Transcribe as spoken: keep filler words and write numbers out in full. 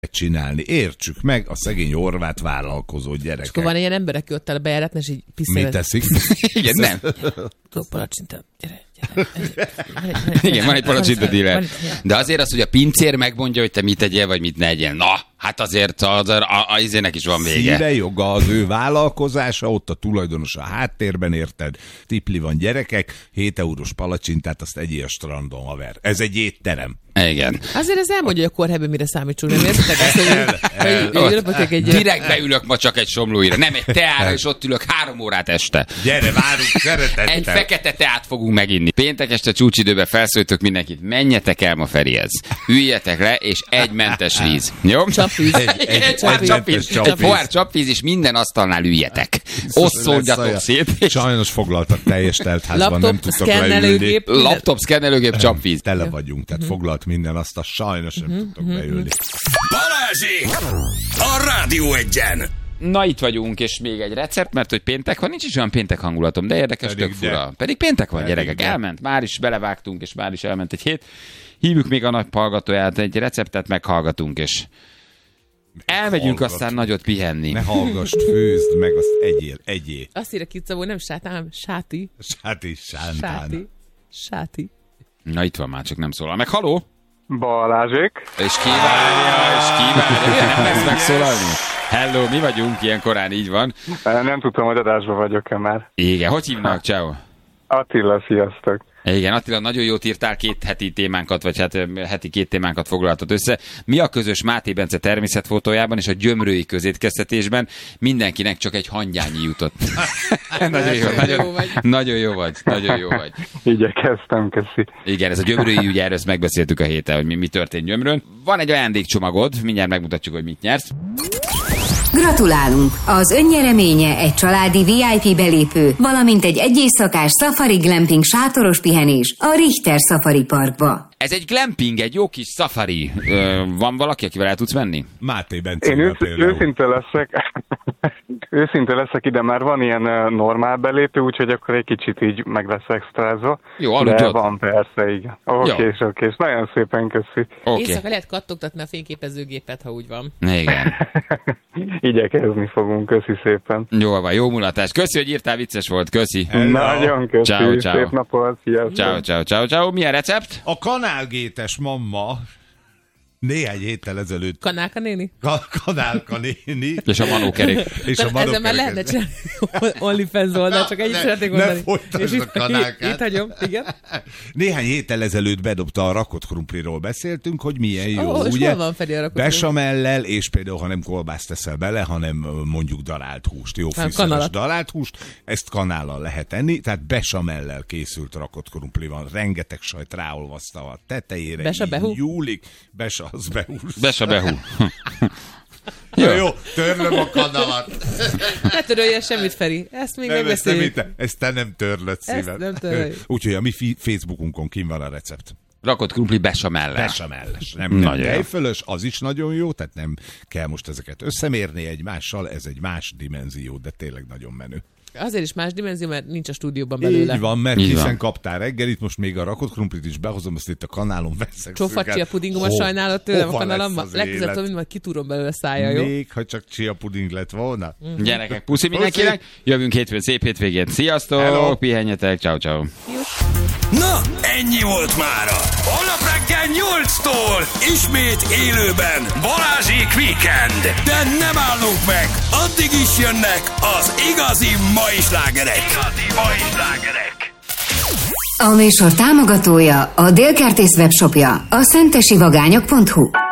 csinálni. Értsük meg a szegény horvát vállalkozó gyerekek. És akkor van ilyen ember, aki ott el a bejáratnál, és így piszél. Mit teszik? Igen, nem. Tudok palacsinta, gyere, gyere. Igen, van egy palacsinta díler. De azért az, hogy a pincér megmondja, hogy te mit tegyél, vagy mit ne egyél. Na, hát azért az, a, a, a izének is van vége. Szíve joga az ő vállalkozása, ott a tulajdonos a háttérben, érted? Tipli van gyerekek, hét eurós palacsintát, azt egyél a strandon, haver. Ez egy étterem. Igen. Azért ez elmondja, hogy a kórhelyben mire számítsunk. Nem értetek ezt, hogy egy... Direkt beülök ma csak egy somlóira, nem egy teára, és ott ülök három órát este. Gyere, várunk szeretettel. Egy fekete teát fogunk meginni. Péntek este csúcsidőben felszólítok mindenkit, menjetek el ma Ferihez. Üljetek le, és egy mentes víz. Jó? Csapvíz. Egy, egy, egy, egy, csapvíz. Egy pohár csapvíz, és minden asztalnál üljetek. Osszódjatok szét. És... Sajnos foglaltak teljes teltházban, laptop, nem tudtak leülni. Laptop, szkennelőgép, csapvíz. Tele vagyunk, tehát foglalt minden, azt a sajnos nem tudtok beülni. Balázsék! A Rádió Egyen! Na, itt vagyunk, és még egy recept, mert hogy péntek van, nincs is olyan péntek hangulatom, de érdekes, Pedig tök fura. de. Pedig péntek van, Pedig gyerekek, de. elment, már is belevágtunk, és már is elment egy hét. Hívjuk még a nagy hallgatóját, egy receptet meghallgatunk, és elmegyünk Hallgat. aztán nagyot pihenni. Ne hallgassd, főzd meg, azt egyél, egyél. Azt írja Kicabó, nem sátán, hanem sáti. Sáti, sántán. Sáti. Sáti. Na, itt van már, csak nem szólal meg. Haló? Balázsék. És kívánja, és kívánja. Nem lesz megszólalni. Hello, mi vagyunk, ilyen korán így van. Nem tudtam, hogy adásban vagyok-e már. Igen, hogy hívnak? Ciao. Attila, sziasztok. Igen, Attila, nagyon jót írtál, két heti témánkat, vagy hát heti két témánkat foglaltad össze. Mi a közös Máté Bence természetfotójában és a gyömrői közétkeztetésben? Mindenkinek csak egy hangyányi jutott. Nagyon jó, nagyon, nagyon jó vagy, nagyon jó vagy. Igyekeztem, köszi. Igen, ez a gyömrői ügy, erről ezt megbeszéltük a héten, hogy mi, mi történt Gyömrőn. Van egy ajándékcsomagod, mindjárt megmutatjuk, hogy mit nyersz. Gratulálunk! Az önnyereménye egy családi vé i pé belépő, valamint egy egyészakás Safari Glamping sátoros pihenés a Richter Safari Parkba. Ez egy glamping, egy jó kis safari. Ö, van valaki, akivel el tudsz menni? Máté Én Bencével ősz, például. őszinte leszek. Őszinte leszek, ide már van ilyen normál belépő, úgyhogy akkor egy kicsit így meg lesz extrázva. Jó, aludjad. De van persze, igen. Oké, Jó. és oké, és nagyon szépen köszi. Oké. Éjszaka lehet kattogtatni a fényképezőgépet, ha úgy van. Igen. Igyekezni fogunk, köszi szépen. Jól van, jó mulatás. Köszi, hogy írtál, vicces volt. Köszi. Nagyon köszi, Ciao, ciao. szép napot, sziasztok. Ciao, ciao, ciao, ciao. Milyen recept? A kanálgétes mamma néhány héttel ezelőtt Kanálka néni? Ka- Kanálka néni És a manókerék. és a Ezzel már lehetne csinálni OnlyFans oldalt, csak ennyit Ne- szeretnék ne mondani. folytasd És a itt- kanálkát. Itt hagyom, igen. Néhány héttel ezelőtt bedobta a rakott krumpliról beszéltünk, hogy milyen jó, Ó, és ugye? hol van Feri a rakott Besamellel, és például, ha nem kolbászt teszel bele, hanem ö, mondjuk darált húst, jó Nem, fűszeres kanalat. darált húst, ezt kanállal lehet enni, tehát besamellel készült rakott krumpli van, rengeteg sajt ráolvaszta a tetejére, Besa így behú? nyúlik, besa az behúz. Besa behú. Jó. jó, törlöm a kanalat. Ne törölje semmit, Feri. Ezt még Nem, ezt, nem megbeszéljük. te, ezt te nem törlöd szívem. nem töröljük. Úgyhogy a mi fi- Facebookunkon kim van a recept. Rakott krumpli besamellel. Besamelles. Nem, nem Nagyon jó. tejfölös, az is nagyon jó, tehát nem kell most ezeket összemérni egymással, ez egy más dimenzió, de tényleg nagyon menő. Azért is más dimenzió, mert nincs a stúdióban belőle. Így van, mert Így hiszen van. kaptál reggelit, most még a rakott krumplit is behozom, azt itt a kanálon veszek. Csófat chia pudingomat Ho- sajnálod tőlem a hova kanalomban. lesz az Legközelebb élet? tudom, hogy majd kitúrom belőle szája, jó? Még, ha csak chia puding lett volna. Gyerekek, puszi mindenkinek. Jövünk hétfőn, szép hétvégét. Sziasztok, Hello. pihenjetek, ciao, ciao. Na, ennyi volt mára. Holnap reggel nyolctól ismét élőben Balázsék Weekend. De nem állunk meg, addig is jönnek az igazi mai slágerek. Igazi mai slágerek. A műsor támogatója a Délkertész webshopja, a szentesivagányok pont hu.